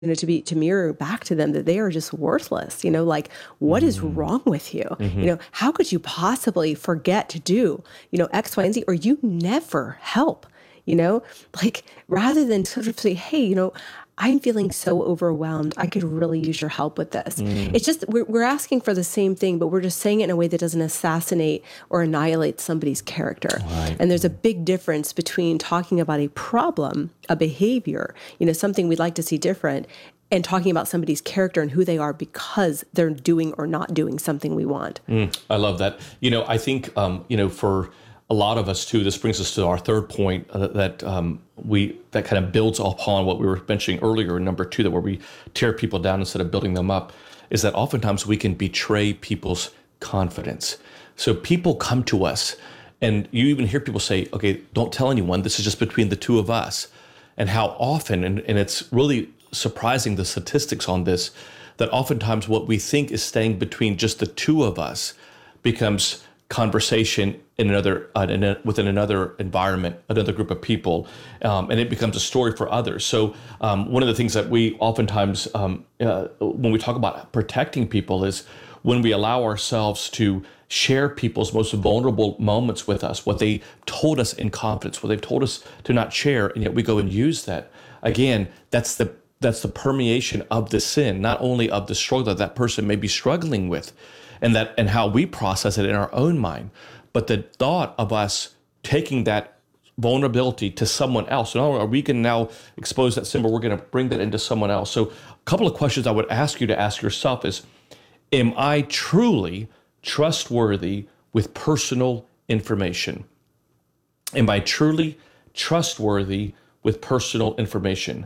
to mirror back to them that they are just worthless. Like, what is wrong with you? How could you possibly forget to do, X, Y, and Z, or you never help, like, rather than sort of say, hey, I'm feeling so overwhelmed. I could really use your help with this. It's just, we're asking for the same thing, but we're just saying it in a way that doesn't assassinate or annihilate somebody's character. Right. And there's a big difference between talking about a problem, a behavior, something we'd like to see different, and talking about somebody's character and who they are because they're doing or not doing something we want. I love that. I think, for a lot of us too, this brings us to our third point that kind of builds upon what we were mentioning earlier in number 2, that where we tear people down instead of building them up, is that oftentimes we can betray people's confidence. So people come to us, and you even hear people say, okay, don't tell anyone, this is just between the two of us. And how often, and it's really surprising, the statistics on this, that oftentimes what we think is staying between just the two of us becomes conversation within another environment, another group of people, and it becomes a story for others. So one of the things that we oftentimes, when we talk about protecting people, is when we allow ourselves to share people's most vulnerable moments with us, what they told us in confidence, what they've told us to not share, and yet we go and use that. Again, that's the permeation of the sin, not only of the struggle that person may be struggling with, and how we process it in our own mind, but the thought of us taking that vulnerability to someone else. And we can now expose that sin, but we're going to bring that into someone else. So a couple of questions I would ask you to ask yourself is, am I truly trustworthy with personal information? Am I truly trustworthy with personal information?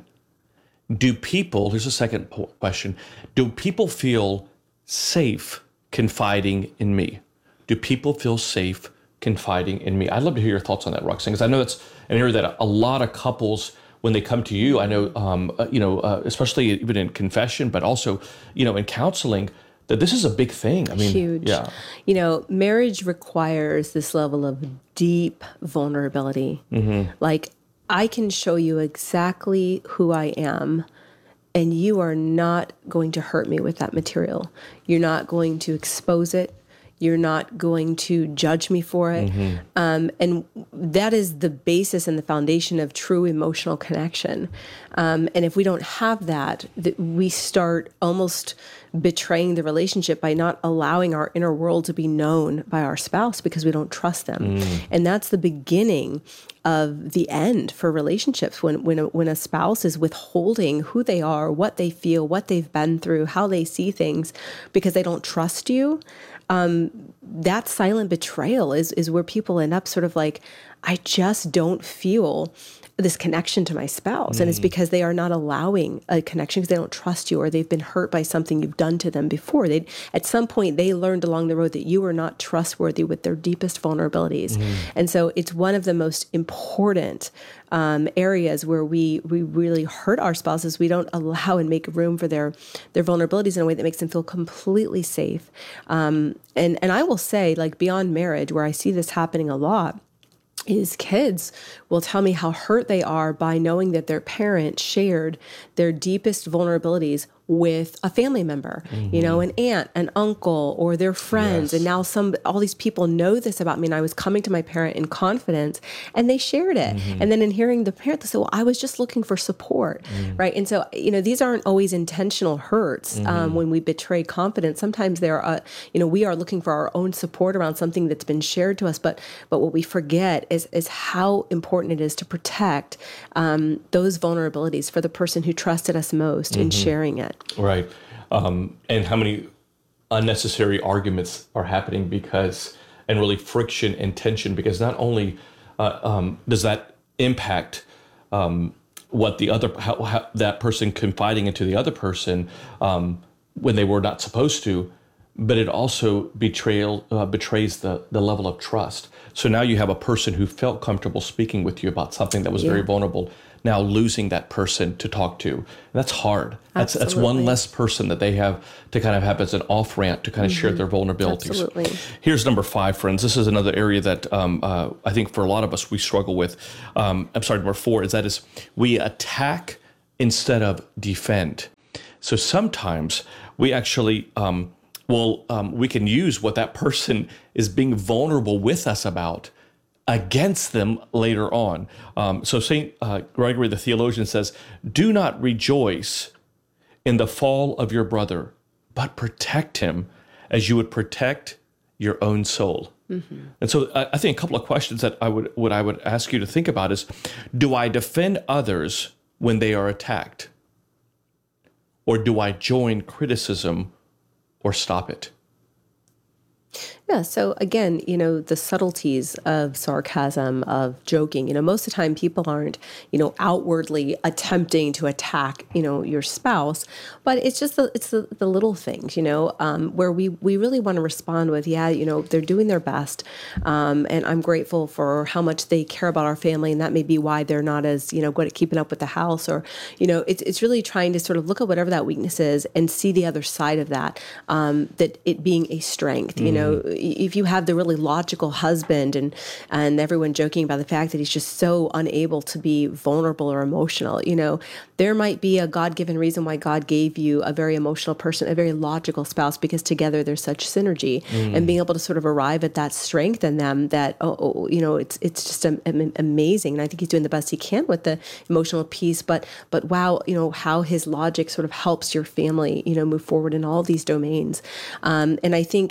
Here's a second question, do people feel safe confiding in me? Do people feel safe confiding in me? I'd love to hear your thoughts on that, Roxanne, because I know that's an area that a lot of couples, when they come to you, I know, especially even in confession, but also, in counseling, that this is a big thing. I mean, huge. Yeah. Marriage requires this level of deep vulnerability. Like, I can show you exactly who I am, and you are not going to hurt me with that material. You're not going to expose it. You're not going to judge me for it. And that is the basis and the foundation of true emotional connection. And if we don't have that, we start almost betraying the relationship by not allowing our inner world to be known by our spouse because we don't trust them. And that's the beginning of the end for relationships, when a spouse is withholding who they are, what they feel, what they've been through, how they see things, because they don't trust you. That silent betrayal is where people end up sort of like, I just don't feel this connection to my spouse. And it's because they are not allowing a connection because they don't trust you, or they've been hurt by something you've done to them before. At some point, they learned along the road that you are not trustworthy with their deepest vulnerabilities. And so it's one of the most important areas where we really hurt our spouses. We don't allow and make room for their vulnerabilities in a way that makes them feel completely safe. And I will say, like, beyond marriage, where I see this happening a lot, is kids will tell me how hurt they are by knowing that their parent shared their deepest vulnerabilities with a family member, an aunt, an uncle, or their friends. Yes. And now all these people know this about me, and I was coming to my parent in confidence, and they shared it. And then in hearing the parent, they say, well, I was just looking for support, right? And so, these aren't always intentional hurts when we betray confidence. Sometimes we are looking for our own support around something that's been shared to us, but what we forget is how important it is to protect those vulnerabilities for the person who trusted us most in sharing it. Right. And how many unnecessary arguments are happening and really friction and tension, because not only does that impact what how that person confiding into the other person when they were not supposed to, but it also betrays the level of trust. So now you have a person who felt comfortable speaking with you about something that was very vulnerable, now losing that person to talk to. And that's hard. That's one less person that they have to kind of have as an off-ramp to kind of share their vulnerabilities. Absolutely. Here's number 5, friends. This is another area that I think for a lot of us we struggle with. Number 4 is we attack instead of defend. So sometimes we actually we can use what that person is being vulnerable with us about against them later on. So St. Gregory the theologian says, do not rejoice in the fall of your brother, but protect him as you would protect your own soul. Mm-hmm. And so I think a couple of questions that I would ask you to think about is, do I defend others when they are attacked? Or do I join criticism or stop it? Yeah. So again, the subtleties of sarcasm, of joking, most of the time people aren't, outwardly attempting to attack, your spouse, but it's just the little things, where we really want to respond with, they're doing their best. And I'm grateful for how much they care about our family. And that may be why they're not as, good at keeping up with the house, or, it's really trying to sort of look at whatever that weakness is and see the other side of that, that it being a strength, if you have the really logical husband and everyone joking about the fact that he's just so unable to be vulnerable or emotional, there might be a God-given reason why God gave you a very emotional person, a very logical spouse, because together there's such synergy. And being able to sort of arrive at that strength in them that, it's just amazing. And I think he's doing the best he can with the emotional piece, but wow, how his logic sort of helps your family, move forward in all these domains. And I think,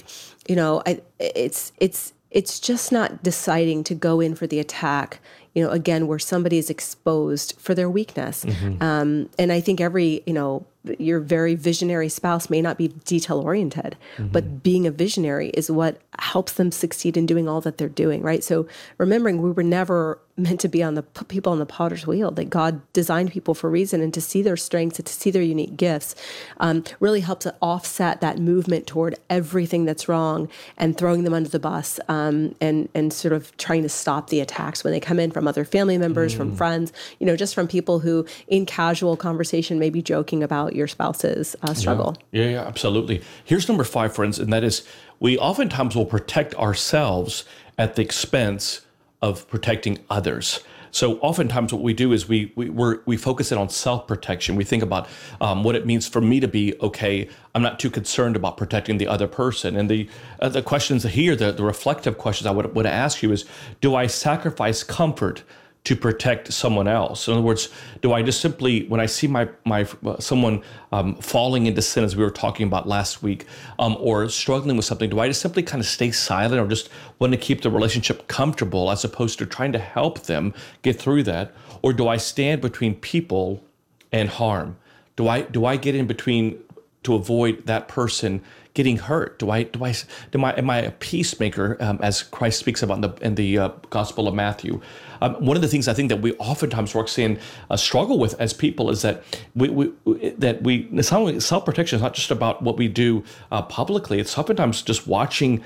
it's just not deciding to go in for the attack, again, where somebody is exposed for their weakness. Mm-hmm. And I think your very visionary spouse may not be detail oriented, mm-hmm. but being a visionary is what helps them succeed in doing all that they're doing, right? So remembering we were never meant to be on the people on the potter's wheel, that God designed people for a reason, and to see their strengths and to see their unique gifts really helps to offset that movement toward everything that's wrong and throwing them under the bus, and sort of trying to stop the attacks when they come in from other family members, from friends, just from people who in casual conversation may be joking about your spouse's struggle. Yeah, absolutely. Here's number 5, friends, and that is, we oftentimes will protect ourselves at the expense of protecting others. So oftentimes what we do is we focus in on self-protection. We think about what it means for me to be okay. I'm not too concerned about protecting the other person. And the questions here, the reflective questions I would ask you is, do I sacrifice comfort to protect someone else? In other words, do I just simply, when I see my someone falling into sin, as we were talking about last week, or struggling with something, do I just simply kind of stay silent, or just want to keep the relationship comfortable as opposed to trying to help them get through that? Or do I stand between people and harm? Do I get in between to avoid that person getting hurt? Am I a peacemaker, as Christ speaks about in the Gospel of Matthew? One of the things I think that we oftentimes, Roxanne, struggle with as people is that self-protection is not just about what we do publicly. It's oftentimes just watching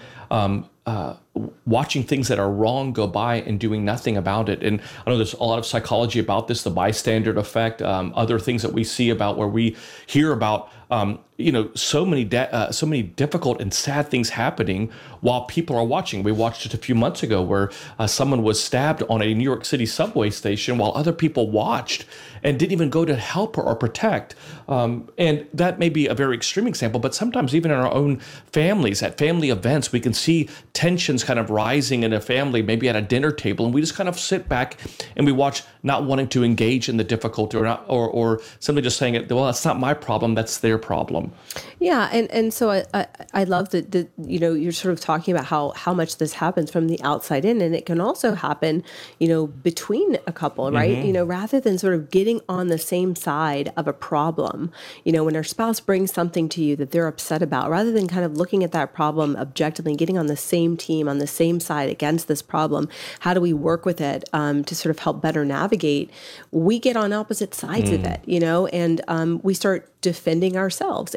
things that are wrong go by and doing nothing about it. And I know there's a lot of psychology about this, the bystander effect, other things that we see about where we hear about, so many difficult and sad things happening while people are watching. We watched it a few months ago where someone was stabbed on a New York City subway station while other people watched and didn't even go to help her or protect. And that may be a very extreme example, but sometimes even in our own families, at family events, we can see tensions kind of rising in a family, maybe at a dinner table, and we just kind of sit back and we watch, not wanting to engage in the difficulty, or simply just saying, well, that's not my problem, that's their problem. Yeah, and so I love that you're sort of talking about how much this happens from the outside in, and it can also happen, between a couple, right? Mm-hmm. Rather than sort of getting on the same side of a problem, when our spouse brings something to you that they're upset about, rather than kind of looking at that problem objectively and getting on the same team, on the same side against this problem, how do we work with it to sort of help better navigate? We get on opposite sides of it, and we start defending ourselves in a situation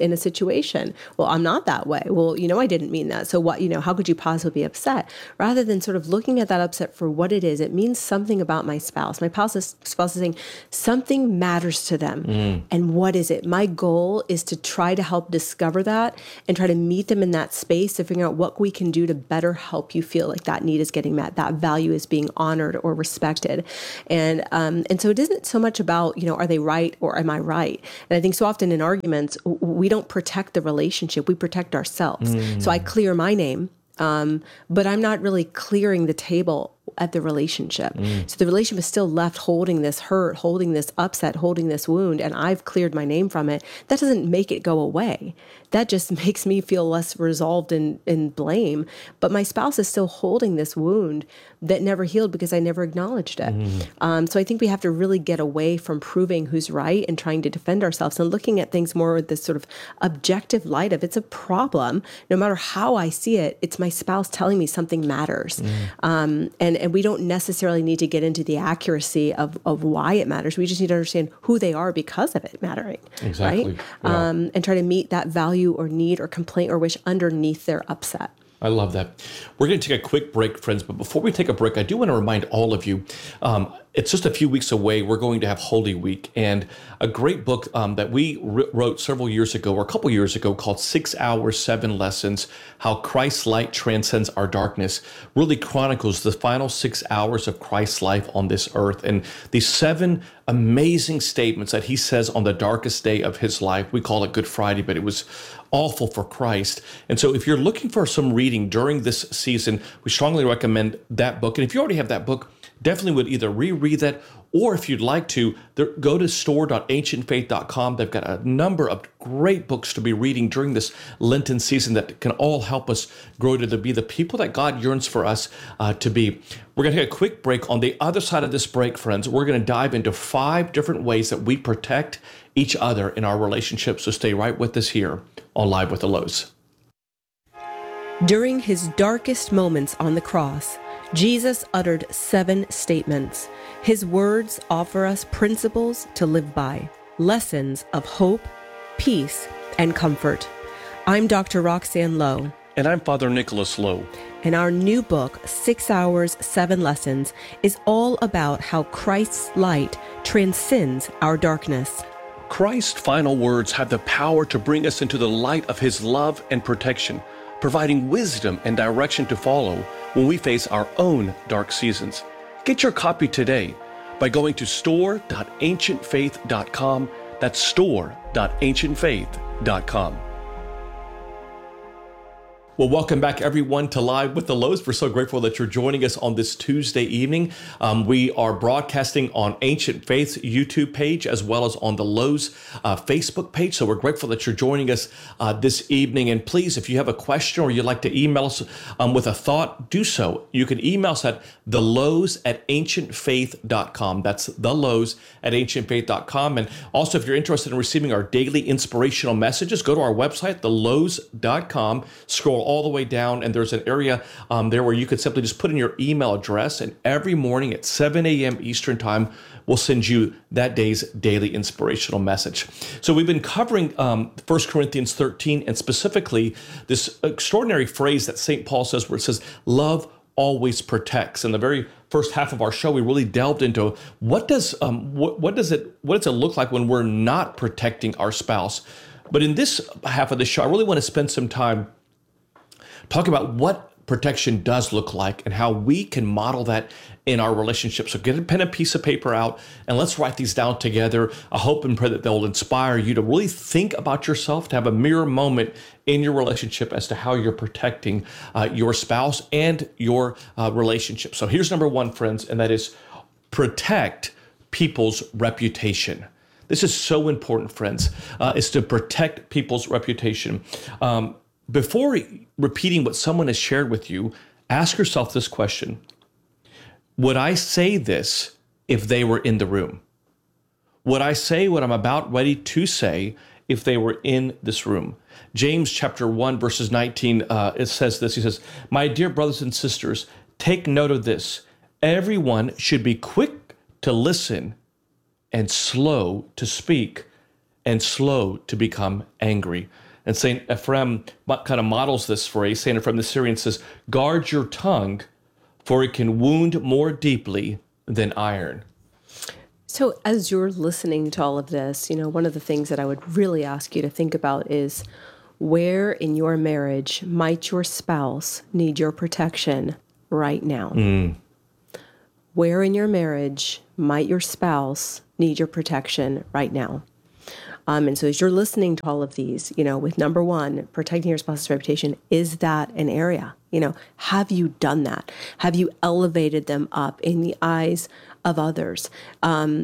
situation. Well, I'm not that way. Well, I didn't mean that. So what, how could you possibly be upset? Rather than sort of looking at that upset for what it is, it means something about my spouse. My spouse is saying something matters to them. And what is it? My goal is to try to help discover that and try to meet them in that space to figure out what we can do to better help you feel like that need is getting met, that value is being honored or respected. And so it isn't so much about, are they right or am I right? And I think so often in arguments, we don't protect the relationship, we protect ourselves. So I clear my name, but I'm not really clearing the table at the relationship. So the relationship is still left holding this hurt, holding this upset, holding this wound, and I've cleared my name from it. That doesn't make it go away. That just makes me feel less resolved in blame. But my spouse is still holding this wound that never healed because I never acknowledged it. So I think we have to really get away from proving who's right and trying to defend ourselves and looking at things more with this sort of objective light of it's a problem. No matter how I see it, it's my spouse telling me something matters. And we don't necessarily need to get into the accuracy of why it matters. We just need to understand who they are because of it mattering. Exactly. Right? Yeah. And try to meet that value or need or complaint or wish underneath their upset. I love that. We're going to take a quick break, friends. But before we take a break, I do want to remind all of you, it's just a few weeks away. We're going to have Holy Week. And a great book that we wrote several years ago, or a couple years ago, called 6 Hours, 7 Lessons, How Christ's Light Transcends Our Darkness, really chronicles the final 6 hours of Christ's life on this earth. And these 7 amazing statements that he says on the darkest day of his life. We call it Good Friday, but it was awful for Christ. And so if you're looking for some reading during this season, we strongly recommend that book. And if you already have that book, definitely would either reread that, or if you'd like to, go to store.ancientfaith.com. They've got a number of great books to be reading during this Lenten season that can all help us grow to be the people that God yearns for us to be. We're going to take a quick break. On the other side of this break, friends, we're going to dive into 5 different ways that we protect each other in our relationships. So stay right with us here on Live with the Lows. During his darkest moments on the cross, Jesus uttered 7 statements. His words offer us principles to live by, lessons of hope, peace, and comfort. I'm Dr. Roxanne Lowe. And I'm Father Nicholas Lowe. And our new book, 6 Hours, 7 Lessons, is all about how Christ's light transcends our darkness. Christ's final words have the power to bring us into the light of his love and protection, providing wisdom and direction to follow when we face our own dark seasons. Get your copy today by going to store.ancientfaith.com. That's store.ancientfaith.com. Well, welcome back, everyone, to Live with the Lows. We're so grateful that you're joining us on this Tuesday evening. We are broadcasting on Ancient Faith's YouTube page as well as on the Lows Facebook page. So we're grateful that you're joining us this evening. And please, if you have a question or you'd like to email us with a thought, do so. You can email us at thelows@ancientfaith.com. That's thelows@ancientfaith.com. And also, if you're interested in receiving our daily inspirational messages, go to our website, thelows.com, scroll all the way down, and there's an area there where you could simply just put in your email address, and every morning at 7 a.m. Eastern Time, we'll send you that day's daily inspirational message. So we've been covering 1 Corinthians 13, and specifically this extraordinary phrase that St. Paul says, where it says, love always protects. In the very first half of our show, we really delved into what does it look like when we're not protecting our spouse. But in this half of the show, I really want to spend some time talk about what protection does look like and how we can model that in our relationship. So get a pen and piece of paper out and let's write these down together. I hope and pray that they'll inspire you to really think about yourself, to have a mirror moment in your relationship as to how you're protecting your spouse and your relationship. So here's number 1, friends, and that is protect people's reputation. This is so important, friends, is to protect people's reputation. Before repeating what someone has shared with you, ask yourself this question. Would I say this if they were in the room? Would I say what I'm about ready to say if they were in this room? James chapter 1, verses 19, it says this. He says, my dear brothers and sisters, take note of this. Everyone should be quick to listen and slow to speak and slow to become angry. And Saint Ephrem kind of models this phrase. Saint Ephrem the Syrian says, "Guard your tongue, for it can wound more deeply than iron." So as you're listening to all of this, one of the things that I would really ask you to think about is, where in your marriage might your spouse need your protection right now? Where in your marriage might your spouse need your protection right now? And so as you're listening to all of these, with number one, protecting your spouse's reputation, is that an area? Have you done that? Have you elevated them up in the eyes of others? And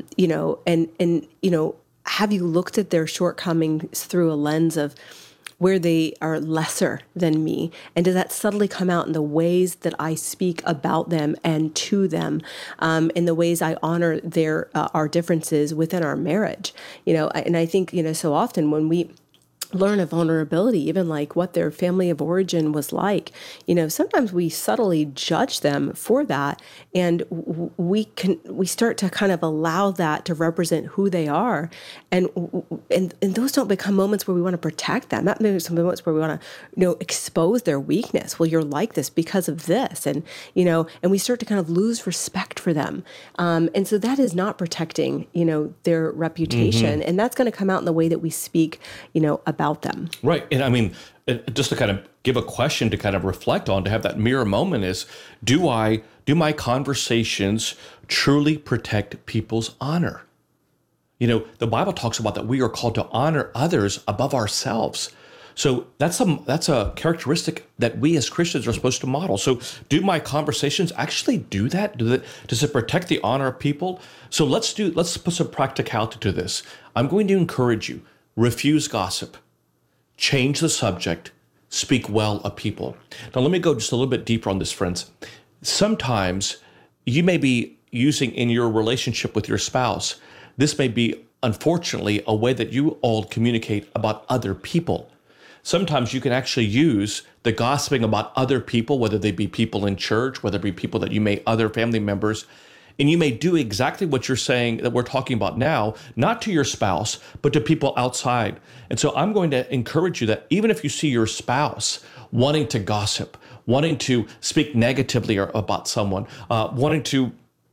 have you looked at their shortcomings through a lens of where they are lesser than me? And does that subtly come out in the ways that I speak about them and to them, in the ways I honor our differences within our marriage? And I think, so often when we learn a vulnerability, even like what their family of origin was like, sometimes we subtly judge them for that. And we start to kind of allow that to represent who they are. And those don't become moments where we want to protect them. That makes some moments where we want to, expose their weakness. Well, you're like this because of this. And we start to kind of lose respect for them. And so that is not protecting, their reputation. And that's going to come out in the way that we speak, about them. Right. And I mean, just to kind of give a question to kind of reflect on, to have that mirror moment is, do my conversations truly protect people's honor? The Bible talks about that we are called to honor others above ourselves. So that's a characteristic that we as Christians are supposed to model. So do my conversations actually do that? Does it protect the honor of people? So let's put some practicality to this. I'm going to encourage you, refuse gossip. Change the subject, speak well of people. Now, let me go just a little bit deeper on this, friends. Sometimes you may be using in your relationship with your spouse, this may be, unfortunately, a way that you all communicate about other people. Sometimes you can actually use the gossiping about other people, whether they be people in church, whether it be people that you may, other family members, and you may do exactly what you're saying that we're talking about now, not to your spouse, but to people outside. And so I'm going to encourage you that even if you see your spouse wanting to gossip, wanting to speak negatively about someone, wanting to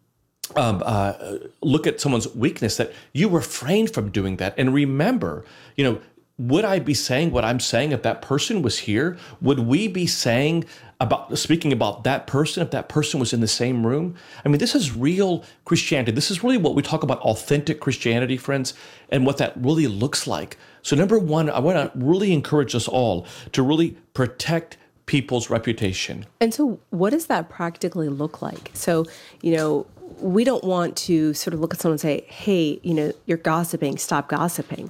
look at someone's weakness, that you refrain from doing that. And remember, would I be saying what I'm saying if that person was here? Would we be speaking about that person if that person was in the same room? I mean, this is real Christianity. This is really what we talk about, authentic Christianity, friends, and what that really looks like. So number one, I want to really encourage us all to really protect people's reputation. And so what does that practically look like? So, we don't want to sort of look at someone and say, hey, you're gossiping, stop gossiping.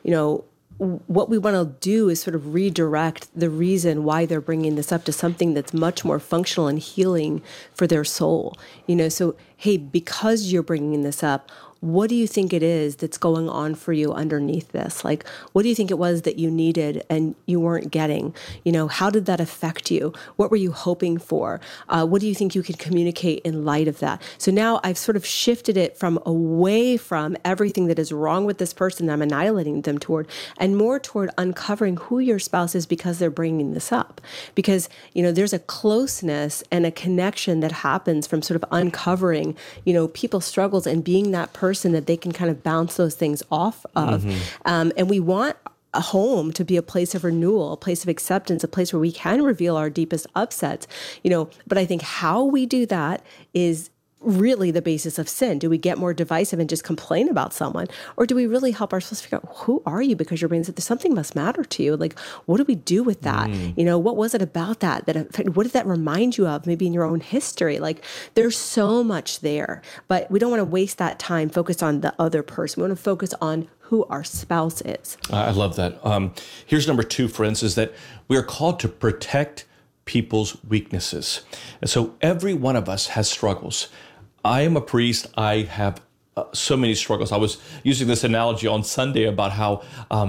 What we want to do is sort of redirect the reason why they're bringing this up to something that's much more functional and healing for their soul. So, hey, because you're bringing this up, what do you think it is that's going on for you underneath this? Like, what do you think it was that you needed and you weren't getting? How did that affect you? What were you hoping for? What do you think you could communicate in light of that? So now I've sort of shifted it from away from everything that is wrong with this person that I'm annihilating them toward, and more toward uncovering who your spouse is because they're bringing this up. Because, there's a closeness and a connection that happens from sort of uncovering, people's struggles and being that person that they can kind of bounce those things off of. And we want a home to be a place of renewal, a place of acceptance, a place where we can reveal our deepest upsets, but I think how we do that is really the basis of sin. Do we get more divisive and just complain about someone? Or do we really help ourselves figure out, who are you? Because your brain said, something must matter to you. Like, what do we do with that? What was it about that what did that remind you of maybe in your own history? Like, there's so much there, but we don't want to waste that time focused on the other person. We want to focus on who our spouse is. I love that. Here's number two, friends, is that we are called to protect people's weaknesses. And so every one of us has struggles. I am a priest. I have so many struggles. I was using this analogy on Sunday about how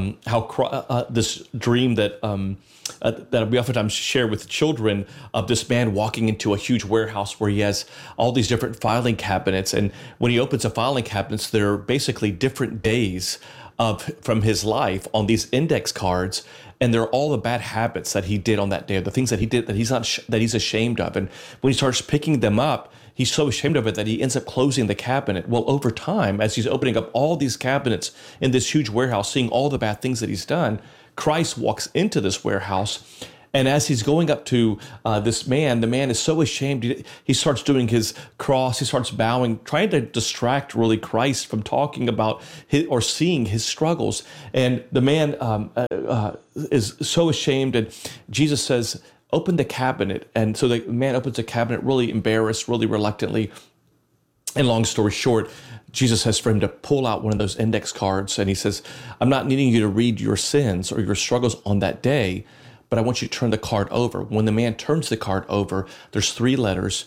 this dream that we oftentimes share with children of this man walking into a huge warehouse where he has all these different filing cabinets, and when he opens the filing cabinets, they're basically different days from his life on these index cards, and they're all the bad habits that he did on that day, the things that he did that he's ashamed of. And when he starts picking them up, he's so ashamed of it that he ends up closing the cabinet. Well, over time, as he's opening up all these cabinets in this huge warehouse, seeing all the bad things that he's done, Christ walks into this warehouse. And as he's going up to this man, the man is so ashamed. He starts doing his cross. He starts bowing, trying to distract really Christ from talking about or seeing his struggles. And the man is so ashamed. And Jesus says, open the cabinet. And so the man opens the cabinet, really embarrassed, really reluctantly. And long story short, Jesus says for him to pull out one of those index cards. And he says, I'm not needing you to read your sins or your struggles on that day, but I want you to turn the card over. When the man turns the card over, there's 3 letters,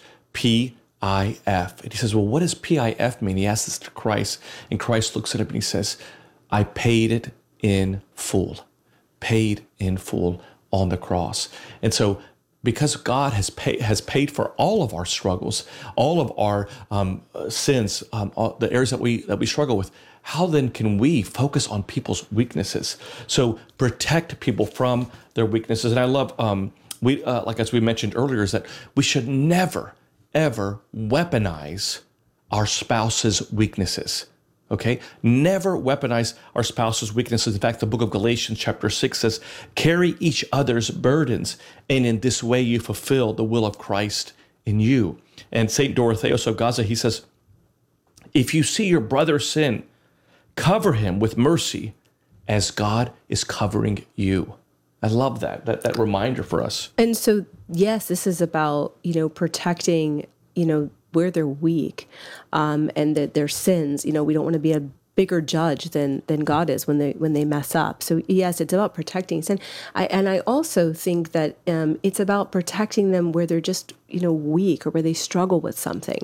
P-I-F. And he says, well, what does P-I-F mean? He asks this to Christ, and Christ looks at him and he says, I paid it in full. Paid in full on the cross. And so because God has paid for all of our struggles, all of our sins, the areas that we struggle with, how then can we focus on people's weaknesses? So protect people from their weaknesses. And I love, as we mentioned earlier, is that we should never, ever weaponize our spouse's weaknesses. Okay? Never weaponize our spouse's weaknesses. In fact, the book of Galatians chapter 6 says, carry each other's burdens, and in this way you fulfill the will of Christ in you. And St. Dorotheus of Gaza, he says, if you see your brother sin, cover him with mercy as God is covering you. I love that reminder for us. And so, yes, this is about, protecting, where they're weak, and that their sins. We don't want to be a bigger judge than God is when they mess up. So yes, it's about protecting sin. I also think that it's about protecting them where they're just weak or where they struggle with something.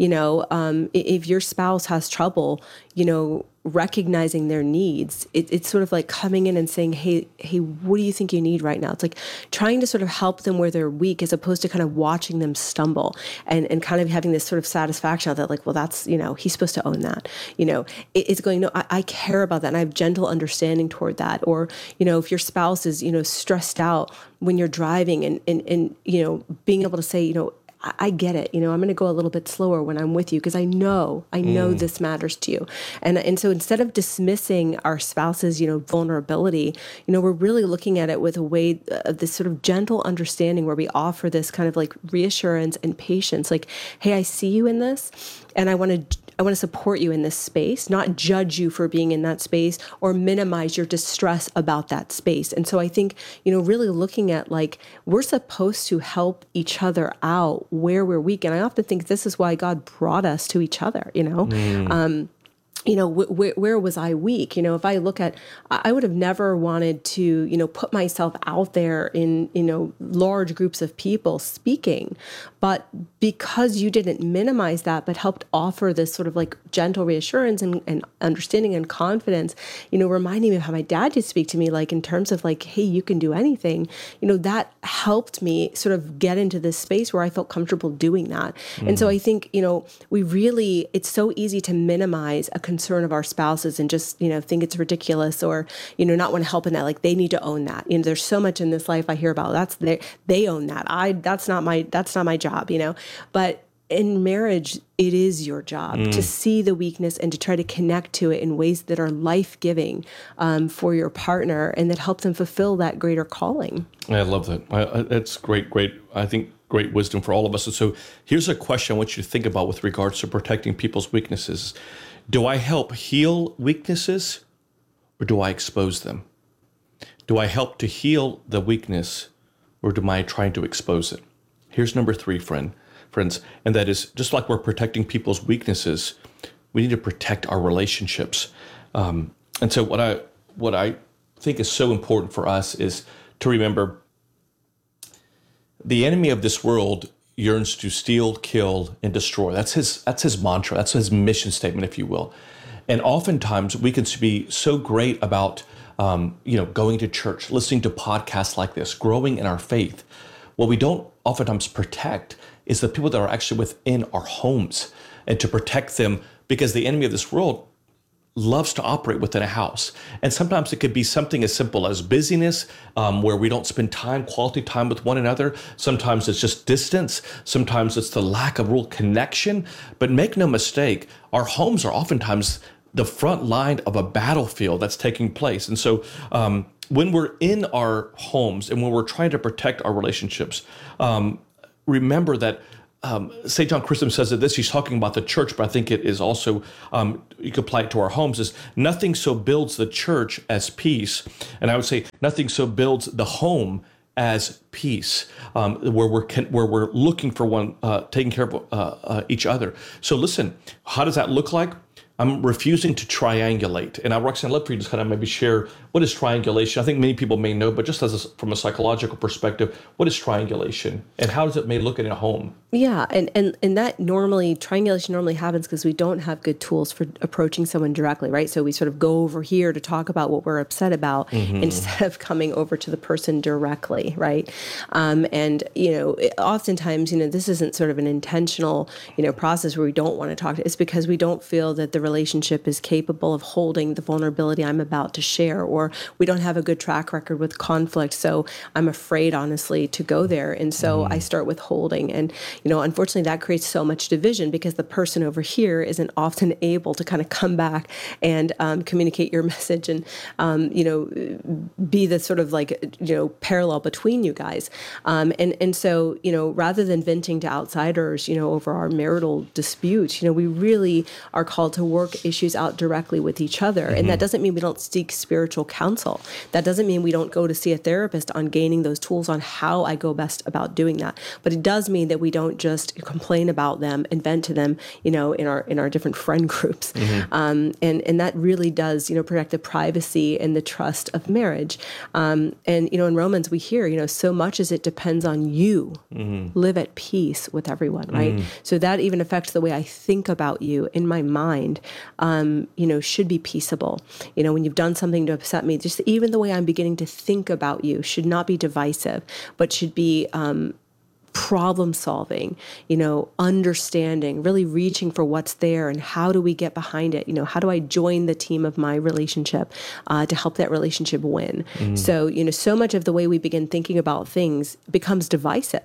If your spouse has trouble, recognizing their needs, it's sort of like coming in and saying, hey, what do you think you need right now? It's like trying to sort of help them where they're weak, as opposed to kind of watching them stumble and kind of having this sort of satisfaction that, like, well, that's, he's supposed to own that. It's going, no, I care about that, and I have gentle understanding toward that. Or, if your spouse is, stressed out when you're driving, and being able to say, I get it. I'm going to go a little bit slower when I'm with you, because I know this matters to you. And so instead of dismissing our spouse's, vulnerability, we're really looking at it with a way of this sort of gentle understanding, where we offer this kind of like reassurance and patience. Like, hey, I see you in this, and I want to support you in this space, not judge you for being in that space or minimize your distress about that space. And so I think, really looking at, like, we're supposed to help each other out where we're weak. And I often think this is why God brought us to each other, where was I weak? If I look at, I would have never wanted to, put myself out there in, large groups of people speaking. But because you didn't minimize that, but helped offer this sort of like gentle reassurance and understanding and confidence, reminding me of how my dad used to speak to me, like in terms of like, hey, you can do anything, that helped me sort of get into this space where I felt comfortable doing that. And so I think, it's so easy to minimize a concern of our spouses and just, think it's ridiculous, or, not want to help in that. Like, they need to own that. There's so much in this life I hear about. They own that. That's not my job, but in marriage, it is your job to see the weakness and to try to connect to it in ways that are life-giving for your partner, and that help them fulfill that greater calling. I love that. That's great. I think great wisdom for all of us. And so here's a question I want you to think about with regards to protecting people's weaknesses. Do I help heal weaknesses, or do I expose them? Do I help to heal the weakness, or am I trying to expose it? Here's number 3, friends, and that is, just like we're protecting people's weaknesses, we need to protect our relationships. And so what I think is so important for us is to remember the enemy of this world yearns to steal, kill, and destroy. That's his mantra. That's his mission statement, if you will. And oftentimes we can be so great about going to church, listening to podcasts like this, growing in our faith. What we don't oftentimes protect is the people that are actually within our homes, and to protect them, because the enemy of this world loves to operate within a house. And sometimes it could be something as simple as busyness, where we don't spend quality time with one another. Sometimes it's just distance. Sometimes it's the lack of real connection. But make no mistake, our homes are oftentimes the front line of a battlefield that's taking place. And so when we're in our homes and when we're trying to protect our relationships, remember that St. John Chrysostom says that this, he's talking about the church, but I think it is also, you can apply it to our homes, is nothing so builds the church as peace. And I would say nothing so builds the home as peace, where we're looking for one, taking care of each other. So listen, how does that look like? I'm refusing to triangulate. And Roxanne, I'd love for you to just kind of maybe share, what is triangulation? I think many people may know, but just from a psychological perspective, what is triangulation and how does it may look in a home? Yeah, and that triangulation normally happens because we don't have good tools for approaching someone directly, right? So we sort of go over here to talk about what we're upset about instead of coming over to the person directly, right? And, oftentimes, this isn't sort of an intentional, process where we don't want to talk. It's because we don't feel that the relationship is capable of holding the vulnerability I'm about to share, or we don't have a good track record with conflict. So I'm afraid, honestly, to go there. And so I start withholding. And, unfortunately, that creates so much division because the person over here isn't often able to kind of come back and communicate your message and, be the sort of parallel between you guys. And so, rather than venting to outsiders, over our marital disputes, we really are called to work issues out directly with each other. And that doesn't mean we don't seek spiritual counsel. That doesn't mean we don't go to see a therapist on gaining those tools on how I go best about doing that. But it does mean that we don't just complain about them and vent to them, in our different friend groups. And that really does, protect the privacy and the trust of marriage. And, in Romans, we hear, so much as it depends on you, live at peace with everyone, right? So that even affects the way I think about you in my mind, should be peaceable. When you've done something to upset me, just even the way I'm beginning to think about you should not be divisive, but should be problem solving, understanding, really reaching for what's there and how do we get behind it? How do I join the team of my relationship to help that relationship win? So, so much of the way we begin thinking about things becomes divisive,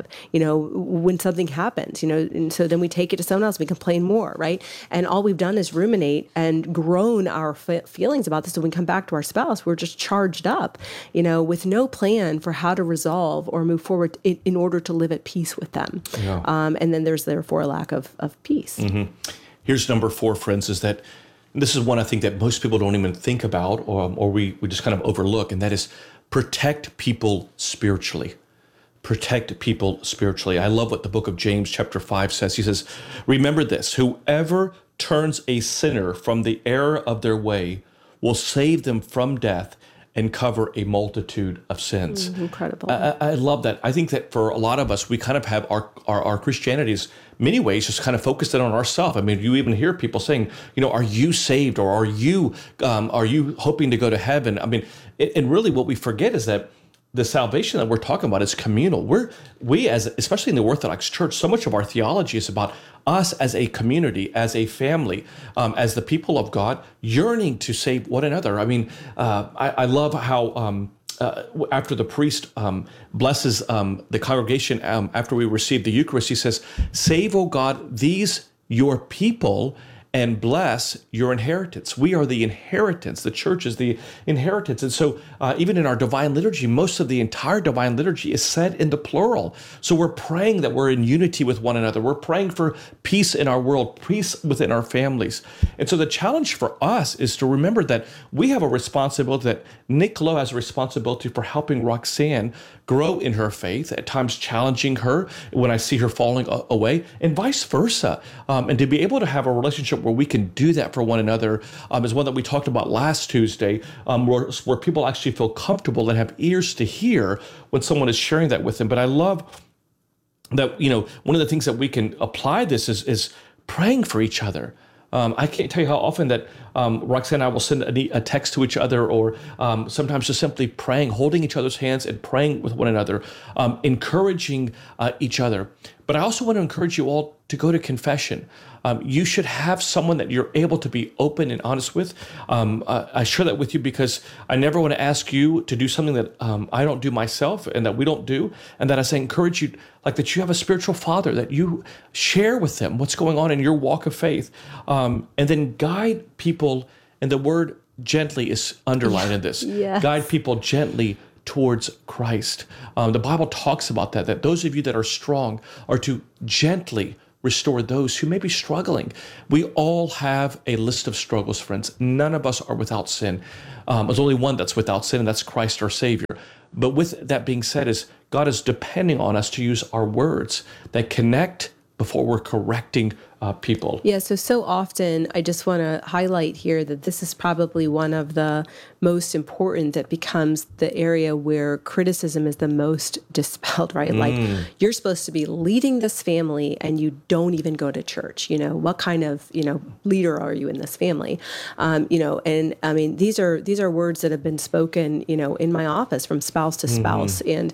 when something happens, and so then we take it to someone else, we complain more, right? And all we've done is ruminate and grown our feelings about this. So when we come back to our spouse, we're just charged up, with no plan for how to resolve or move forward in order to live at peace with them. Yeah. And then there's therefore a lack of peace. Here's number 4, friends, is that this is one I think that most people don't even think about or we just kind of overlook, and that is protect people spiritually. Protect people spiritually. I love what the book of James chapter 5 says. He says, remember this, whoever turns a sinner from the error of their way will save them from death and cover a multitude of sins. Incredible. I love that. I think that for a lot of us, we kind of have our Christianity's many ways just kind of focused in on ourselves. I mean, you even hear people saying, are you saved, or are you hoping to go to heaven? I mean, and really what we forget is that the salvation that we're talking about is communal. We as, especially in the Orthodox Church, so much of our theology is about us as a community, as a family, as the people of God, yearning to save one another. I mean, I love how after the priest blesses the congregation after we receive the Eucharist, he says, "Save, O God, these your people, and bless your inheritance." We are the inheritance. The church is the inheritance. And so even in our divine liturgy, most of the entire divine liturgy is said in the plural. So we're praying that we're in unity with one another. We're praying for peace in our world, peace within our families. And so the challenge for us is to remember that we have a responsibility, that Nick Lowe has a responsibility for helping Roxanne grow in her faith, at times challenging her when I see her falling away, and vice versa. And to be able to have a relationship where we can do that for one another is one that we talked about last Tuesday, where people actually feel comfortable and have ears to hear when someone is sharing that with them. But I love that, one of the things that we can apply this is praying for each other. I can't tell you how often that Roxanne and I will send a text to each other, or sometimes just simply praying, holding each other's hands and praying with one another, encouraging each other. But I also want to encourage you all to go to confession. You should have someone that you're able to be open and honest with. I share that with you because I never want to ask you to do something that I don't do myself and that we don't do. And that I say, encourage you, like that you have a spiritual father, that you share with them what's going on in your walk of faith. And then guide people, and the word gently is underlined in this. Yes. Guide people gently towards Christ. The Bible talks about that those of you that are strong are to gently restore those who may be struggling. We all have a list of struggles, friends. None of us are without sin. There's only one that's without sin, and that's Christ our Savior. But with that being said, is God is depending on us to use our words that connect before we're correcting people. Yeah, so often I just want to highlight here that this is probably one of the most important, that becomes the area where criticism is the most dispelled, right? Like, you're supposed to be leading this family and you don't even go to church. What kind of, leader are you in this family? And I mean, these are words that have been spoken, in my office from spouse to spouse. And,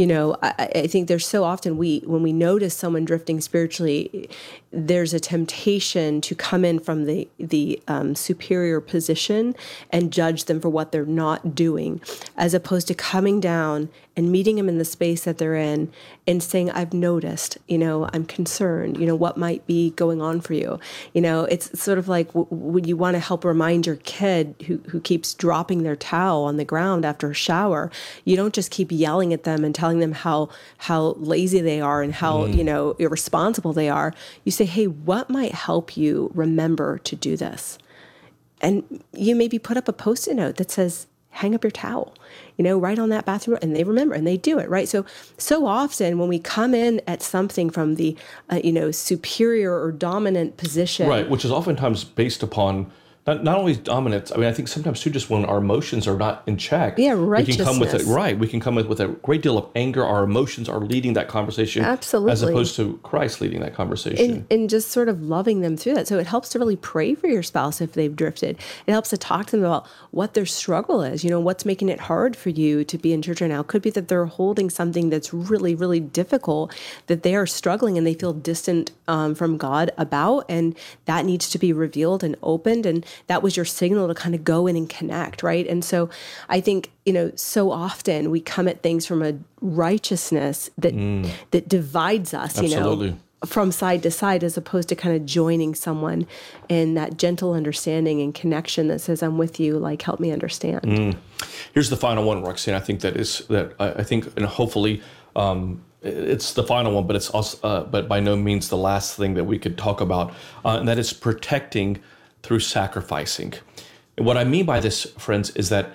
I think there's so often when we notice someone drifting spiritually, there's a temptation to come in from the superior position and judge them for what they're not doing, as opposed to coming down and meeting them in the space that they're in and saying, I've noticed, I'm concerned, what might be going on for you. It's sort of like when you want to help remind your kid who keeps dropping their towel on the ground after a shower, you don't just keep yelling at them and telling them how lazy they are and how, irresponsible they are. You say, hey, what might help you remember to do this? And you maybe put up a Post-it note that says, hang up your towel, right on that bathroom, and they remember and they do it, right? So often when we come in at something from the, superior or dominant position. Right, which is oftentimes based upon not only dominance. I mean, I think sometimes too, just when our emotions are not in check, yeah, We righteousness. can come with a great deal of anger. Our emotions are leading that conversation, absolutely, as opposed to Christ leading that conversation, and just sort of loving them through that. So it helps to really pray for your spouse if they've drifted. It helps to talk to them about what their struggle is. What's making it hard for you to be in church right now. It could be that they're holding something that's really, really difficult, that they are struggling and they feel distant from God about, and that needs to be revealed and opened. And that was your signal to kind of go in and connect, right? And so I think, so often we come at things from a righteousness that divides us, Absolutely. From side to side, as opposed to kind of joining someone in that gentle understanding and connection that says, I'm with you, like, help me understand. Here's the final one, Roxanne. I think I think, and hopefully it's the final one, but it's also, but by no means the last thing that we could talk about, and that is protecting through sacrificing. And what I mean by this, friends, is that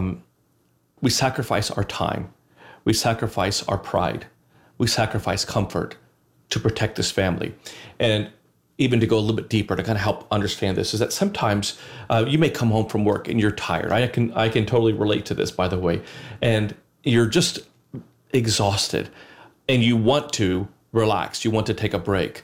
we sacrifice our time, we sacrifice our pride, we sacrifice comfort to protect this family. And even to go a little bit deeper to kind of help understand this, is that sometimes you may come home from work and you're tired. I can totally relate to this, by the way. And you're just exhausted and you want to relax, you want to take a break.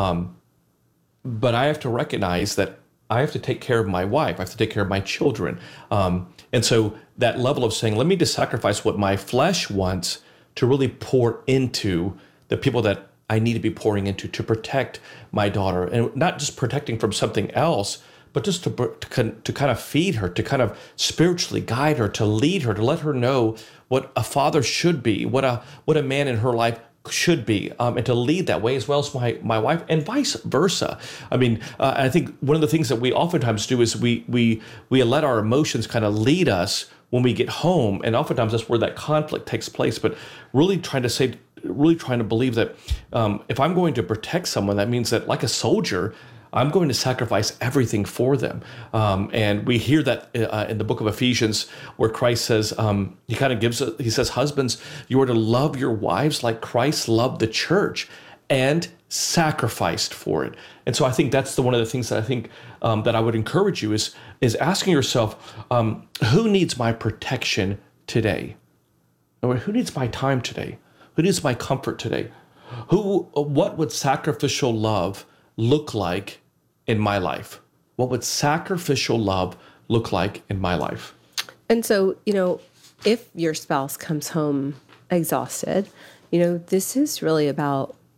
But I have to recognize that I have to take care of my wife. I have to take care of my children. And so that level of saying, let me just sacrifice what my flesh wants to really pour into the people that I need to be pouring into to protect my daughter. And not just protecting from something else, but just to kind of feed her, to kind of spiritually guide her, to lead her, to let her know what a father should be, what a man in her life should be, and to lead that way, as well as my wife, and vice versa. I mean, I think one of the things that we oftentimes do is we let our emotions kind of lead us when we get home, and oftentimes that's where that conflict takes place. But really trying to believe that if I'm going to protect someone, that means that, like a soldier, I'm going to sacrifice everything for them. And we hear that in the book of Ephesians, where Christ says, he says, husbands, you are to love your wives like Christ loved the church and sacrificed for it. And so I think that's one of the things that I think that I would encourage you is asking yourself, who needs my protection today? Or who needs my time today? Who needs my comfort today? What would sacrificial love look like in my life? What would sacrificial love look like in my life? And so, if your spouse comes home exhausted, this is really about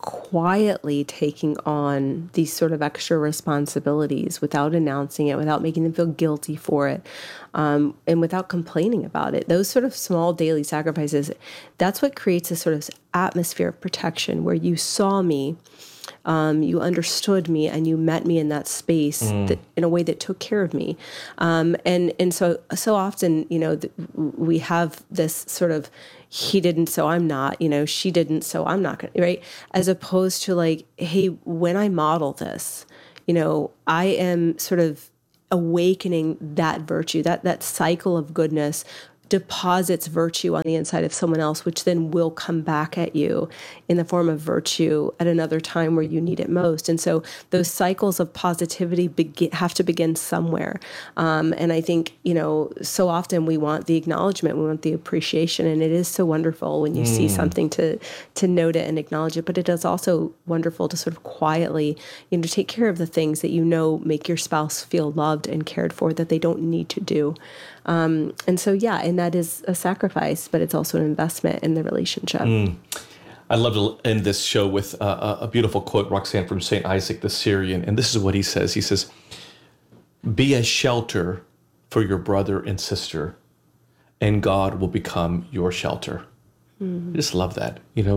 quietly taking on these sort of extra responsibilities without announcing it, without making them feel guilty for it, and without complaining about it. Those sort of small daily sacrifices, that's what creates a sort of atmosphere of protection where you saw me, you understood me, and you met me in that space that, in a way that took care of me. And so often, we have this sort of, he didn't, so I'm not, she didn't, so I'm not going to, right? As opposed to like, hey, when I model this, I am sort of awakening that virtue, that cycle of goodness deposits virtue on the inside of someone else, which then will come back at you in the form of virtue at another time where you need it most. And so those cycles of positivity have to begin somewhere. And I think, so often we want the acknowledgement, we want the appreciation, and it is so wonderful when you see something to note it and acknowledge it. But it is also wonderful to sort of quietly, take care of the things that make your spouse feel loved and cared for that they don't need to do. And so, and that is a sacrifice, but it's also an investment in the relationship. I'd love to end this show with a beautiful quote, Roxanne, from St. Isaac the Syrian. And this is what he says. He says, "Be a shelter for your brother and sister, and God will become your shelter." I just love that.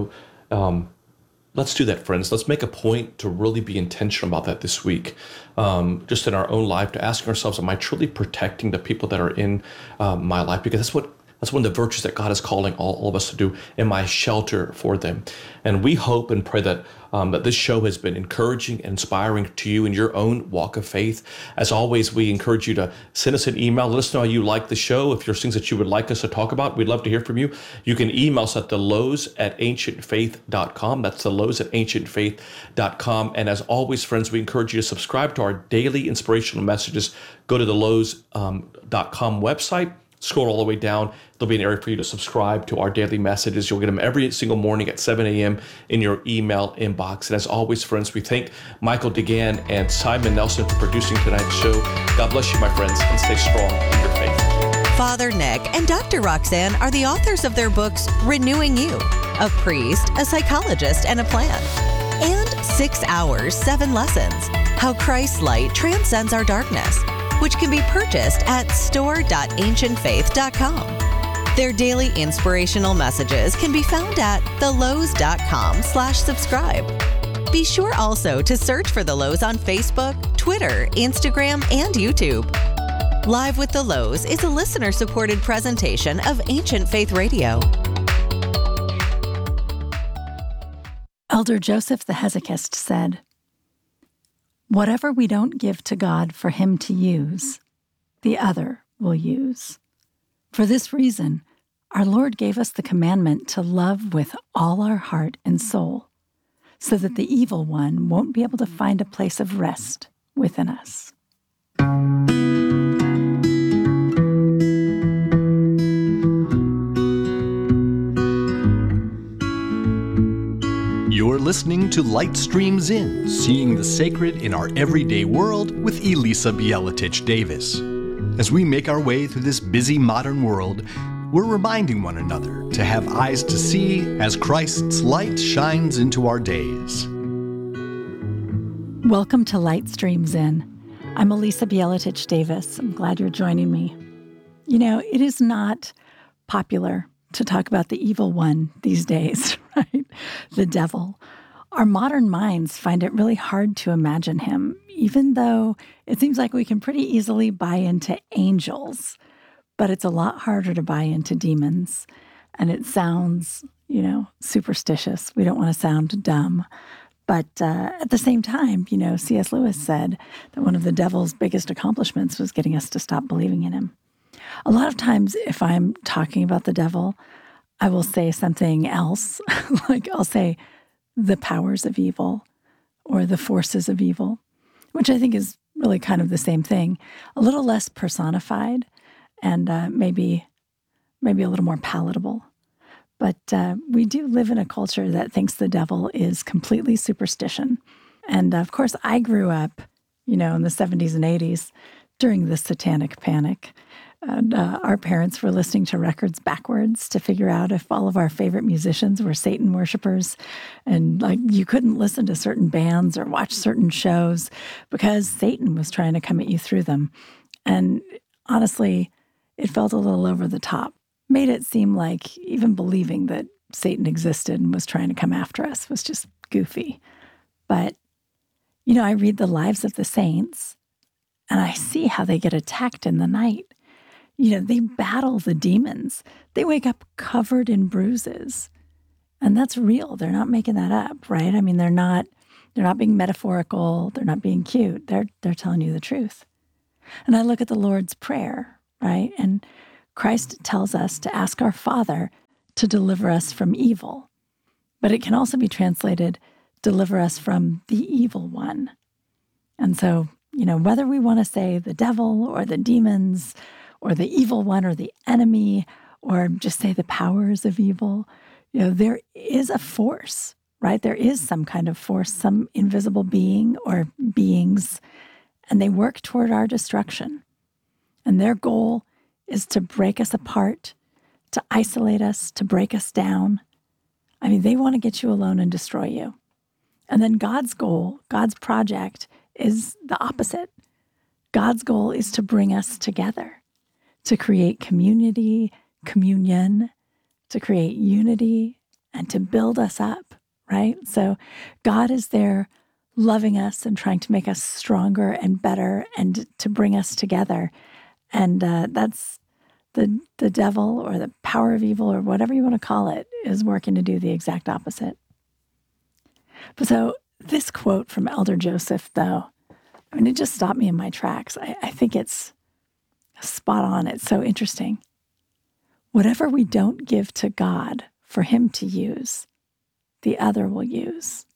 Let's do that, friends. Let's make a point to really be intentional about that this week. Just in our own life, to ask ourselves, am I truly protecting the people that are in my life? Because that's one of the virtues that God is calling all of us to do. Am I a shelter for them? And we hope and pray that that this show has been encouraging and inspiring to you in your own walk of faith. As always, we encourage you to send us an email. Let us know how you like the show. If there's things that you would like us to talk about, we'd love to hear from you. You can email us at thelows@ancientfaith.com. That's thelows@ancientfaith.com. And as always, friends, we encourage you to subscribe to our daily inspirational messages. Go to thelows.com website. Scroll all the way down. There'll be an area for you to subscribe to our daily messages. You'll get them every single morning at 7 a.m. in your email inbox. And as always, friends, we thank Michael DeGan and Simon Nelson for producing tonight's show. God bless you, my friends, and stay strong in your faith. Father Nick and Dr. Roxanne are the authors of their books, Renewing You, a priest, a psychologist, and a plan, and 6 Hours, 7 Lessons, How Christ's Light Transcends Our Darkness, which can be purchased at store.ancientfaith.com. Their daily inspirational messages can be found at thelows.com/subscribe. Be sure also to search for The Lows on Facebook, Twitter, Instagram, and YouTube. Live with The Lows is a listener-supported presentation of Ancient Faith Radio. Elder Joseph the Hesychist said, "Whatever we don't give to God for Him to use, the other will use. For this reason, our Lord gave us the commandment to love with all our heart and soul, so that the evil one won't be able to find a place of rest within us." You're listening to Light Streams In, Seeing the Sacred in Our Everyday World with Elisa Bielatich Davis. As we make our way through this busy modern world, we're reminding one another to have eyes to see as Christ's light shines into our days. Welcome to Light Streams In. I'm Elisa Bielatich Davis. I'm glad you're joining me. It is not popular to talk about the evil one these days, right? The devil. Our modern minds find it really hard to imagine him, even though it seems like we can pretty easily buy into angels, but it's a lot harder to buy into demons. And it sounds, superstitious. We don't want to sound dumb. But at the same time, C.S. Lewis said that one of the devil's biggest accomplishments was getting us to stop believing in him. A lot of times, if I'm talking about the devil, I will say something else. Like I'll say the powers of evil or the forces of evil, which I think is really kind of the same thing, a little less personified and maybe a little more palatable. But we do live in a culture that thinks the devil is completely superstition. And of course, I grew up, in the 70s and 80s during the Satanic Panic. And our parents were listening to records backwards to figure out if all of our favorite musicians were Satan worshipers. And like you couldn't listen to certain bands or watch certain shows because Satan was trying to come at you through them. And honestly, it felt a little over the top. Made it seem like even believing that Satan existed and was trying to come after us was just goofy. But, I read the lives of the saints and I see how they get attacked in the night. They battle the demons. They wake up covered in bruises. And that's real. They're not making that up, right? I mean, they're not being metaphorical. They're not being cute. They're telling you the truth. And I look at the Lord's Prayer, right? And Christ tells us to ask our Father to deliver us from evil. But it can also be translated, deliver us from the evil one. And so, whether we want to say the devil or the demons or the evil one or the enemy or just say the powers of evil, there is a force, right? There is some kind of force, some invisible being or beings, and they work toward our destruction. And their goal is to break us apart, to isolate us, to break us down. I mean, they want to get you alone and destroy you. And then God's goal, God's project is the opposite. God's goal is to bring us together, to create community, communion, to create unity, and to build us up, right? So God is there loving us and trying to make us stronger and better and to bring us together. And that's the devil or the power of evil or whatever you want to call it is working to do the exact opposite. But so this quote from Elder Joseph, though, I mean, it just stopped me in my tracks. I think it's spot on. It's so interesting. Whatever we don't give to God for him to use, the other will use.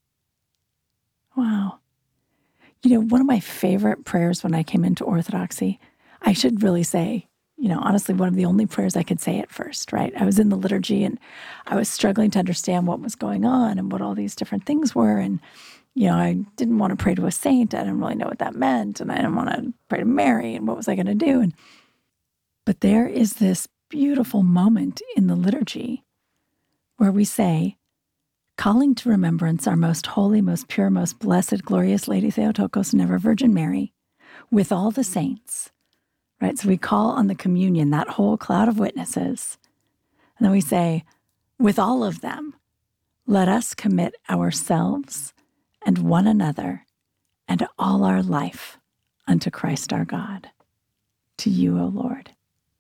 Wow. One of my favorite prayers when I came into Orthodoxy, I should really say, honestly, one of the only prayers I could say at first, right? I was in the liturgy and I was struggling to understand what was going on and what all these different things were. And, I didn't want to pray to a saint. I didn't really know what that meant. And I didn't want to pray to Mary. And what was I going to do? But there is this beautiful moment in the liturgy where we say, calling to remembrance our most holy, most pure, most blessed, glorious Lady Theotokos and ever Virgin Mary, with all the saints, right? So we call on the communion, that whole cloud of witnesses. And then we say, with all of them, let us commit ourselves and one another and all our life unto Christ our God. To you, O Lord.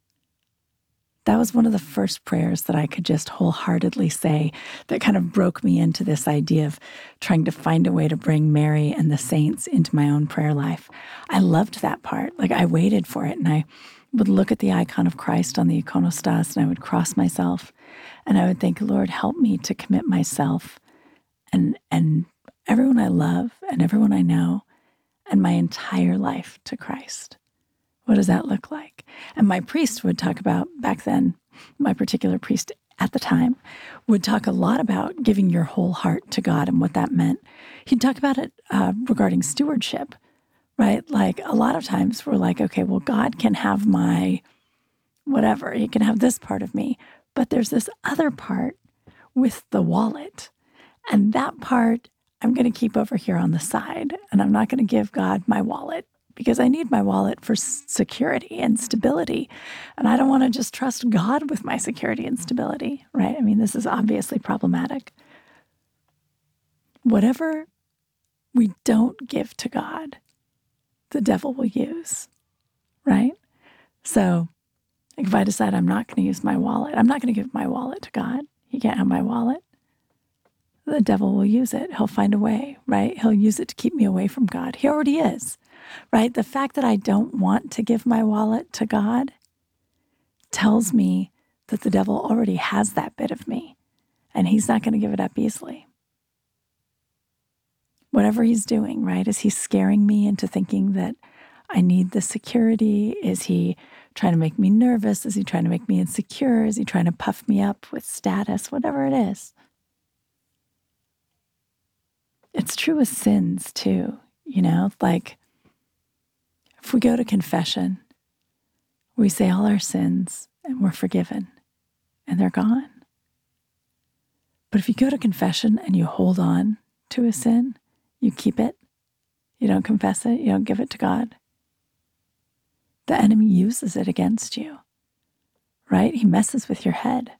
That was one of the first prayers that I could just wholeheartedly say that kind of broke me into this idea of trying to find a way to bring Mary and the saints into my own prayer life. I loved that part. Like I waited for it and I would look at the icon of Christ on the iconostas and I would cross myself and I would think, Lord, help me to commit myself and everyone I love and everyone I know and my entire life to Christ. What does that look like? And my priest would talk about, back then, my particular priest at the time, would talk a lot about giving your whole heart to God and what that meant. He'd talk about it regarding stewardship, right? Like a lot of times we're like, okay, well, God can have my whatever. He can have this part of me. But there's this other part with the wallet. And that part I'm going to keep over here on the side. And I'm not going to give God my wallet because I need my wallet for security and stability. And I don't want to just trust God with my security and stability, right? I mean, this is obviously problematic. Whatever we don't give to God, the devil will use, right? So like if I decide I'm not going to use my wallet, I'm not going to give my wallet to God. He can't have my wallet. The devil will use it. He'll find a way, right? He'll use it to keep me away from God. He already is, right? The fact that I don't want to give my wallet to God tells me that the devil already has that bit of me and he's not going to give it up easily. Whatever he's doing, right? Is he scaring me into thinking that I need the security? Is he trying to make me nervous? Is he trying to make me insecure? Is he trying to puff me up with status? Whatever it is. It's true with sins too, like if we go to confession, We say all our sins and we're forgiven and they're gone. But if you go to confession and you hold on to a sin, you keep it, you don't confess it, you don't give it to God, the enemy uses it against you, right? He messes with your head.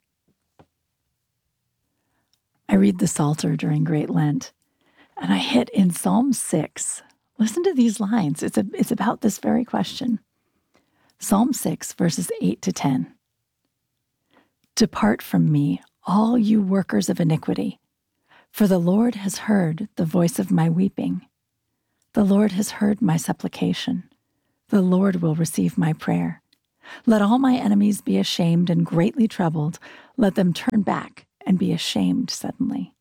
I read the Psalter during Great Lent, and I hit in Psalm 6. Listen to these lines. It's about this very question. Psalm 6, verses 8 to 10. Depart from me, all you workers of iniquity, for the Lord has heard the voice of my weeping. The Lord has heard my supplication. The Lord will receive my prayer. Let all my enemies be ashamed and greatly troubled. Let them turn back and be ashamed suddenly.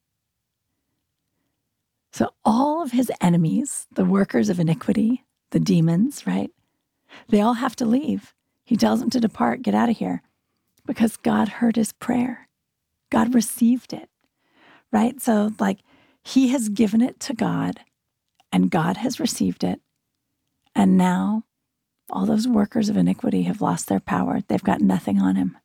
So all of his enemies, the workers of iniquity, the demons, right? They all have to leave. He tells them to depart, get out of here, because God heard his prayer. God received it, right? So like he has given it to God and God has received it. And now all those workers of iniquity have lost their power. They've got nothing on him.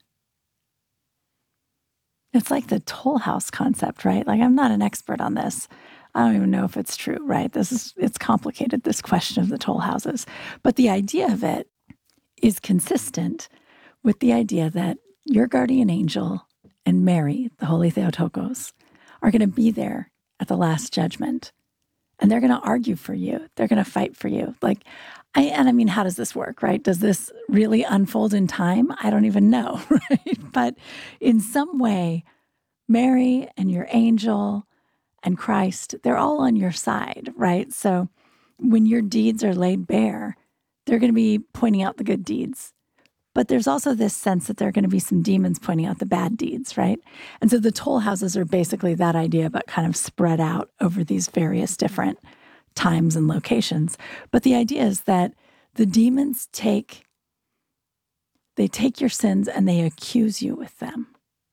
It's like the toll house concept, right? Like I'm not an expert on this. I don't even know if it's true, right? It's complicated, this question of the toll houses. But the idea of it is consistent with the idea that your guardian angel and Mary, the Holy Theotokos, are going to be there at the last judgment. And they're going to argue for you. They're going to fight for you. I mean, how does this work, right? Does this really unfold in time? I don't even know, right? But in some way, Mary and your angel and Christ, they're all on your side, right? So when your deeds are laid bare, they're going to be pointing out the good deeds. But there's also this sense that there are going to be some demons pointing out the bad deeds, right? And so the toll houses are basically that idea, but kind of spread out over these various different times and locations. But the idea is that the demons take your sins and they accuse you with them.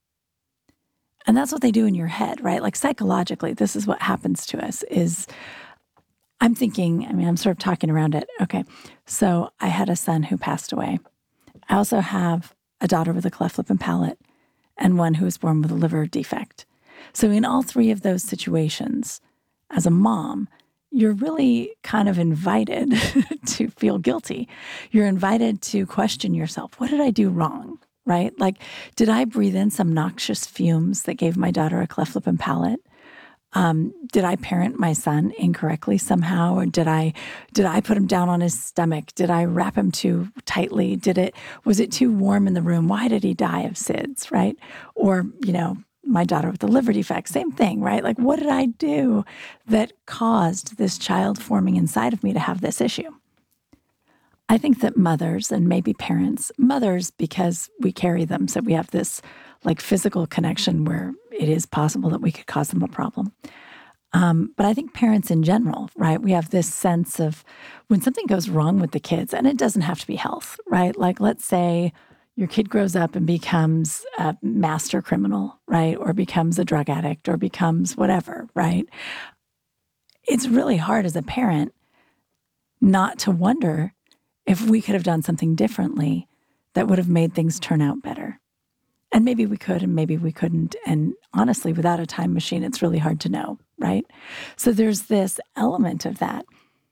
And that's what they do in your head, right? Like psychologically, this is what happens to us is I'm thinking, I'm sort of talking around it. Okay, so I had a son who passed away. I also have a daughter with a cleft lip and palate and one who was born with a liver defect. So in all three of those situations, as a mom, you're really kind of invited to feel guilty. You're invited to question yourself. What did I do wrong, right? Like, did I breathe in some noxious fumes that gave my daughter a cleft lip and palate? Did I parent my son incorrectly somehow? Or did I put him down on his stomach? Did I wrap him too tightly? Was it too warm in the room? Why did he die of SIDS, right? Or, my daughter with the liver defect, same thing, right? Like, what did I do that caused this child forming inside of me to have this issue? I think that mothers and maybe parents, mothers because we carry them, so we have this like physical connection where it is possible that we could cause them a problem. But I think parents in general, right? We have this sense of when something goes wrong with the kids, and it doesn't have to be health, right? Like, let's say your kid grows up and becomes a master criminal, right? Or becomes a drug addict or becomes whatever, right? It's really hard as a parent not to wonder if we could have done something differently that would have made things turn out better. And maybe we could and maybe we couldn't. And honestly, without a time machine, it's really hard to know, right? So there's this element of that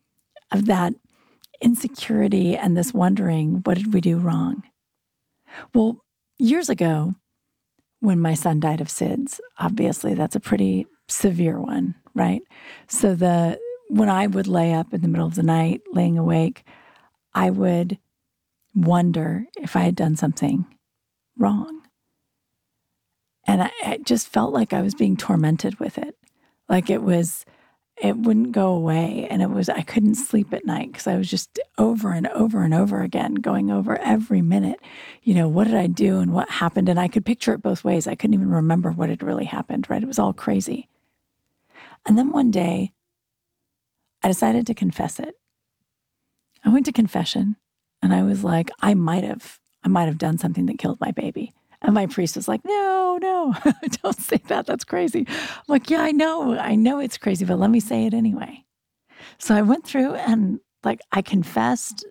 insecurity and this wondering, what did we do wrong? Well, years ago, when my son died of SIDS, obviously that's a pretty severe one, right? So when I would lay up in the middle of the night, laying awake, I would wonder if I had done something wrong. And I just felt like I was being tormented with it. Like it wouldn't go away. And I couldn't sleep at night because I was just over and over and over again, going over every minute, what did I do and what happened? And I could picture it both ways. I couldn't even remember what had really happened, right? It was all crazy. And then one day I decided to confess it. I went to confession and I was like, I might have done something that killed my baby. And my priest was like, no, don't say that. That's crazy. I'm like, yeah, I know it's crazy, but let me say it anyway. So I went through and I confessed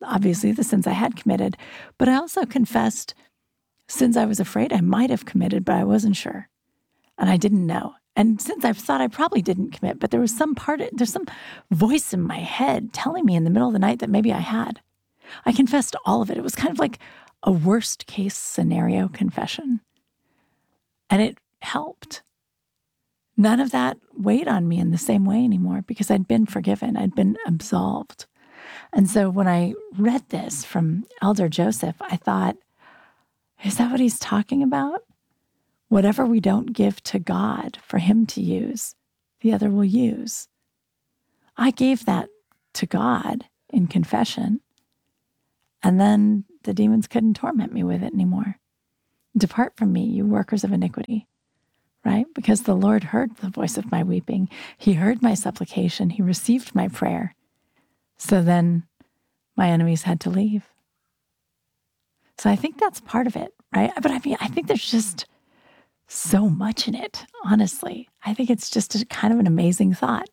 obviously the sins I had committed, but I also confessed sins I was afraid I might have committed, but I wasn't sure. And I didn't know. And since I thought I probably didn't commit, but there's some voice in my head telling me in the middle of the night that maybe I had. I confessed all of it. It was kind of like a worst case scenario confession. And it helped. None of that weighed on me in the same way anymore because I'd been forgiven. I'd been absolved. And so when I read this from Elder Joseph, I thought, is that what he's talking about? Whatever we don't give to God for him to use, the other will use. I gave that to God in confession, and then the demons couldn't torment me with it anymore. Depart from me, you workers of iniquity, right? Because the Lord heard the voice of my weeping. He heard my supplication. He received my prayer. So then my enemies had to leave. So I think that's part of it, right? But I mean, I think there's just so much in it, honestly. I think it's just a kind of an amazing thought.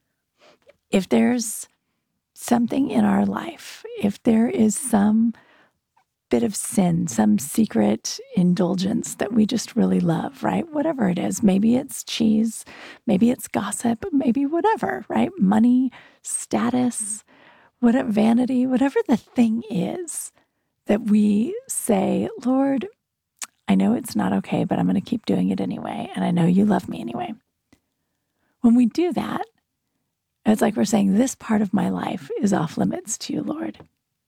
If there's something in our life, if there is some bit of sin, some secret indulgence that we just really love, right? Whatever it is, maybe it's cheese, maybe it's gossip, maybe whatever, right? Money, status, whatever, vanity, whatever the thing is that we say, Lord, I know it's not okay, but I'm going to keep doing it anyway. And I know you love me anyway. When we do that, it's like we're saying, this part of my life is off limits to you, Lord.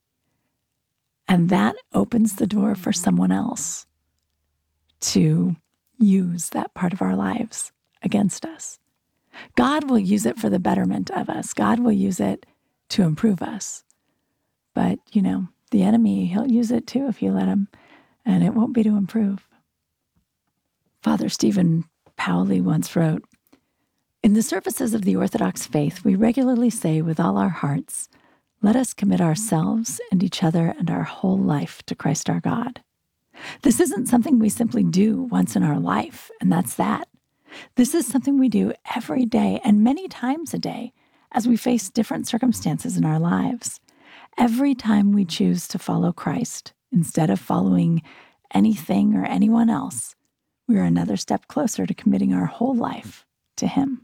And that opens the door for someone else to use that part of our lives against us. God will use it for the betterment of us. God will use it to improve us. But, the enemy, he'll use it too if you let him. And it won't be to improve. Father Stephen Powley once wrote, in the services of the Orthodox faith, we regularly say with all our hearts, let us commit ourselves and each other and our whole life to Christ our God. This isn't something we simply do once in our life, and that's that. This is something we do every day and many times a day as we face different circumstances in our lives. Every time we choose to follow Christ, instead of following anything or anyone else, we are another step closer to committing our whole life to him.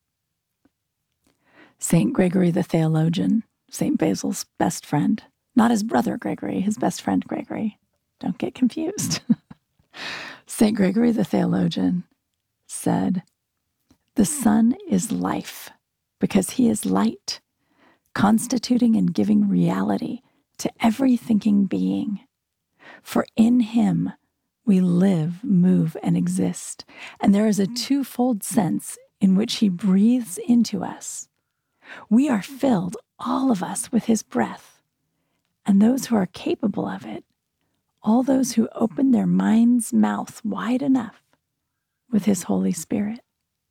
St. Gregory the Theologian, St. Basil's best friend, not his brother Gregory, his best friend Gregory. Don't get confused. St. Gregory the Theologian said, the Son is life because he is light, constituting and giving reality to every thinking being. For in him we live, move, and exist. And there is a twofold sense in which he breathes into us. We are filled, all of us, with his breath. And those who are capable of it, all those who open their mind's mouth wide enough, with his Holy Spirit.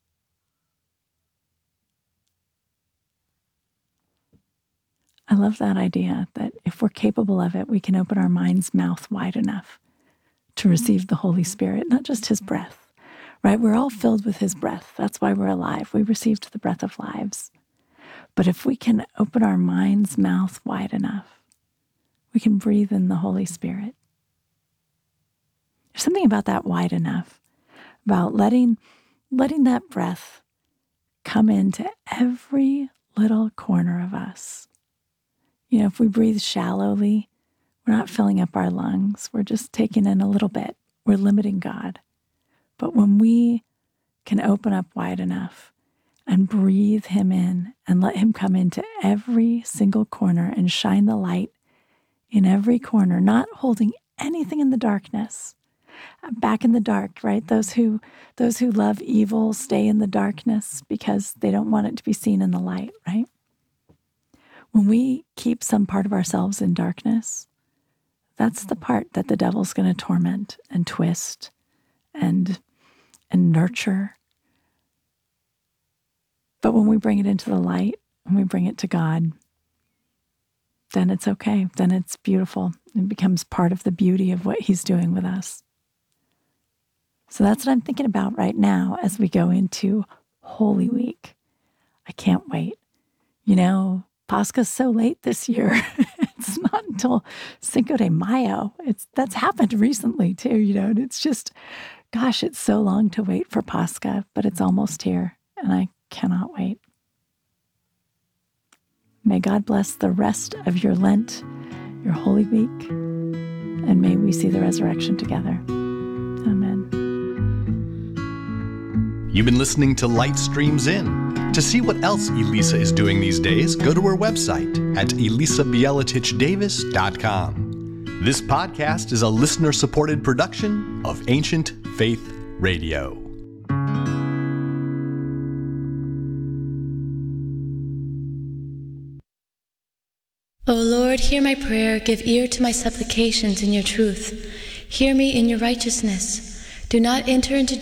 I love that idea that if we're capable of it, we can open our mind's mouth wide enough to receive the Holy Spirit, not just his breath, right? We're all filled with his breath. That's why we're alive. We received the breath of lives. But if we can open our mind's mouth wide enough, we can breathe in the Holy Spirit. There's something about that wide enough, about letting that breath come into every little corner of us. If we breathe shallowly, we're not filling up our lungs. We're just taking in a little bit. We're limiting God. But when we can open up wide enough and breathe him in and let him come into every single corner and shine the light in every corner, not holding anything in the darkness, back in the dark, right? Those who love evil stay in the darkness because they don't want it to be seen in the light, right? When we keep some part of ourselves in darkness, that's the part that the devil's going to torment and twist and nurture. But when we bring it into the light, when we bring it to God, then it's okay. Then it's beautiful. It becomes part of the beauty of what he's doing with us. So that's what I'm thinking about right now as we go into Holy Week. I can't wait. Pascha's so late this year. not until Cinco de Mayo. That's happened recently too, and it's just, gosh, it's so long to wait for Pascha, but it's almost here, and I cannot wait. May God bless the rest of your Lent, your Holy Week, and may we see the resurrection together. Amen. You've been listening to Light Streams In. To see what else Elisa is doing these days, go to her website at elisabielitichdavis.com. This podcast is a listener-supported production of Ancient Faith Radio. O Lord, hear my prayer, give ear to my supplications in your truth. Hear me in your righteousness. Do not enter into